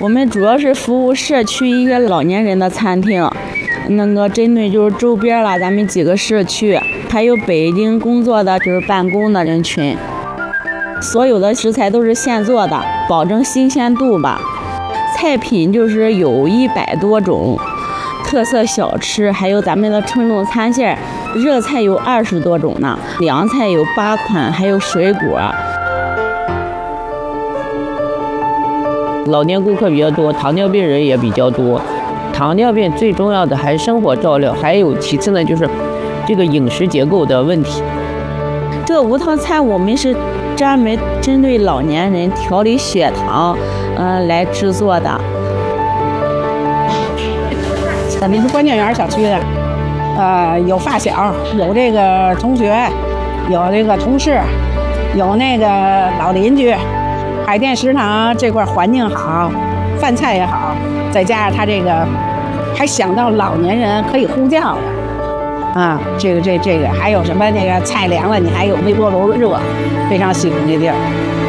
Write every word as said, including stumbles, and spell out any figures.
我们主要是服务社区一个老年人的餐厅，那个针对就是周边了咱们几个社区，还有北京工作的就是办公的人群。所有的食材都是现做的，保证新鲜度吧。菜品就是有一百多种，特色小吃还有咱们的称重餐线，热菜有二十多种呢，凉菜有八款，还有水果。 老年顾客比较多，糖尿病人也比较多。糖尿病最重要的还是生活照料，还有其次呢就是这个饮食结构的问题。 这无糖餐我们是专门针对老年人调理血糖，嗯、呃，来制作的。 咱们是关键园小区的，呃，有发小，有这个同学，有这个同事，有那个老邻居。海淀食堂这块环境好，饭菜也好，再加上他这个，还想到老年人可以呼叫的，啊，这个这这个还有什么那个菜凉了，你还有微波炉热，非常喜欢这地儿。